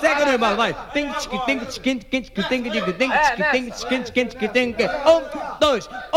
segue no embalo, vai. Tem que tem que tem que tem que tem que tem que tem que tem que tem que tem que 1, 2